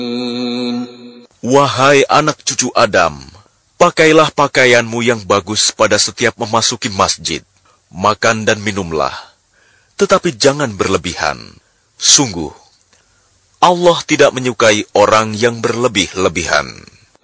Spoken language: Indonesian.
Wahai anak cucu Adam, pakailah pakaianmu yang bagus pada setiap memasuki masjid. Makan dan minumlah, tetapi jangan berlebihan. Sungguh, Allah tidak menyukai orang yang berlebih-lebihan.